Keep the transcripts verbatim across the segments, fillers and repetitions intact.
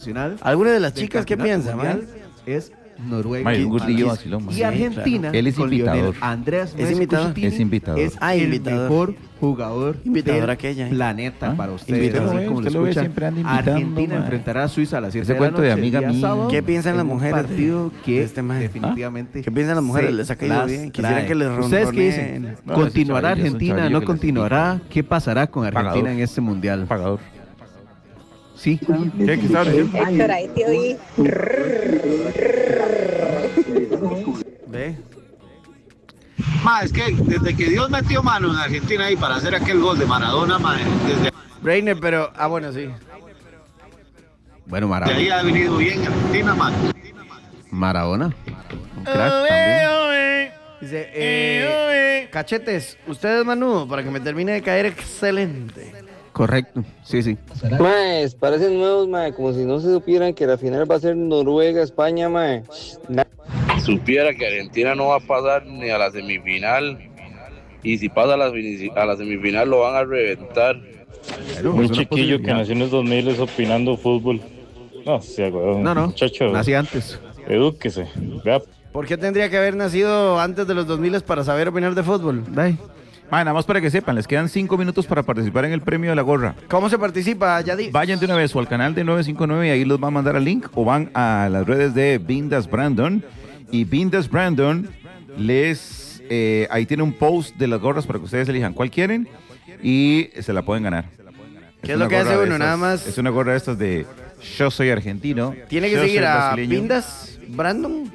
internacional. ¿Alguna de las del chicas qué campeonato piensa, mundial man? Es Noruega Mae, y, un gordillo y- vacilón, mae. y Sí, Argentina. claro. Él es con Lionel invitador. Andrés ¿Es Messi invitador? Cucitini, Es invitador. Es Ah, el invitador. mejor jugador Invitador del aquella, ¿eh? planeta Ah, para ustedes. invitador. Así Usted como lo lo ve, escuchan. siempre anda invitando, Argentina mae. enfrentará a Suiza a las siete Ese de la cuento de noche, amiga el día mía. sábado, ¿Qué piensan las en un mujeres de- partido que de este mae? definitivamente ¿Qué piensan las mujeres? se Les ha caído las bien. Quisiera trae. que les ¿Ustedes qué dicen? ronroneen. No, ¿Continuará ese chavillo, es un Argentina? chavillo ¿No que les continuará? ¿Qué pasará con Argentina Pagador. en este mundial? Pagador. Sí. ¿Qué, qué estaba diciendo? Héctor, ahí te oí. Ve. Ma, es que desde que Dios metió mano en Argentina ahí para hacer aquel gol de Maradona, ma, desde Brainer, pero. Ah, bueno, sí. Bueno, ahí Maradona. ha venido bien Argentina, ma. Maradona. Un crack también. Dice, eh, cachetes, ustedes manudo para que me termine de caer excelente. Correcto. Sí, sí. Maes, parecen nuevos, mae, como si no se supieran que la final va a ser Noruega-España, mae. Na- Supiera que Argentina no va a pasar ni a la semifinal y si pasa a la, fini- a la semifinal lo van a reventar. Claro, Muy es una chiquillo que posibilidad. nació en los dos mil es opinando fútbol. No, sí, weón. No, no. Muchacho, Nací antes. edúquese. Vea, ¿Por qué tendría que haber nacido antes de los dos mil para saber opinar de fútbol? Dai. Mae, nada más para que sepan, les quedan cinco minutos para participar en el premio de la gorra. ¿Cómo se participa, Yadi? Vayan de una vez o al canal de nueve cinco nueve y ahí los va a mandar al link, o van a las redes de Vindas Brandon y Vindas Brandon les eh, ahí tiene un post de las gorras para que ustedes elijan cuál quieren y se la pueden ganar. ¿Qué es una lo que gorra hace de uno? estas- Nada más- Es una gorra de estas de Yo soy argentino. Tiene que yo seguir soy a brasileño. Vindas Brandon.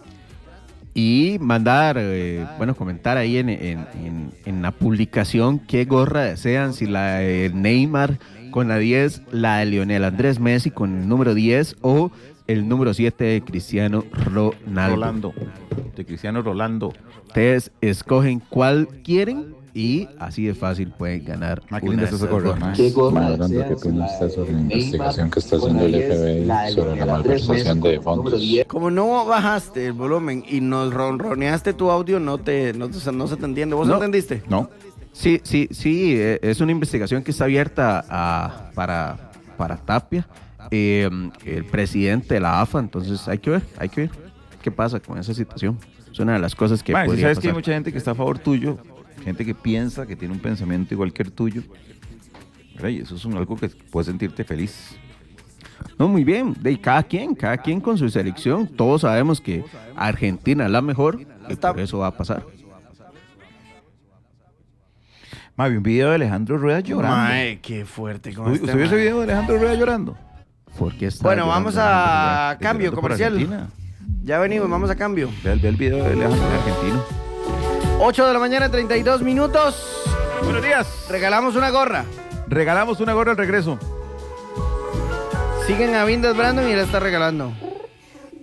Y mandar, eh, bueno, comentar ahí en, en, en, en la publicación qué gorra desean, si la de Neymar con la diez, la de Lionel Andrés Messi con el número diez o el número siete de Cristiano Ronaldo. Rolando. De Cristiano Rolando. Ustedes escogen cuál quieren y así de fácil pueden ganar Ah, qué una linda de es esa esas gorra, gorras. mae. Madurando, ¿qué opina usted sobre la investigación que está haciendo el F B I sobre la malversación de fondos? Como no bajaste el volumen y nos ronroneaste tu audio, no te, no, te- no se te entiende. ¿Vos No. entendiste? No. Sí, sí, sí, eh, es una investigación que está abierta a, para, para Tapia, eh, el presidente de la A F A, entonces hay que ver, hay que ver qué pasa con esa situación. Es una de las cosas que Mae, si podría sabes que hay pasar. mucha gente que está a favor tuyo, gente que piensa, que tiene un pensamiento igual que el tuyo. ¿Verdad? Y eso es un- algo que puede sentirte feliz. No, muy bien, de cada quien, cada quien con su selección. Todos sabemos que Argentina es la mejor y Está- por eso va a pasar. Mae, vi un video de Alejandro Rueda llorando. Mae, qué fuerte. con ¿Usted este ¿usted vio ese mae. video de Alejandro Rueda llorando? ¿Por qué está Bueno, llorando vamos Alejandro a Rueda? cambio Llorando por comercial. Argentina. Ya venimos, vamos a cambio. Ve, ve el video de Alejandro argentino. ocho de la mañana, treinta y dos minutos. Buenos días. Regalamos una gorra. Regalamos una gorra al regreso. Siguen a Vindas Brandon y la está regalando.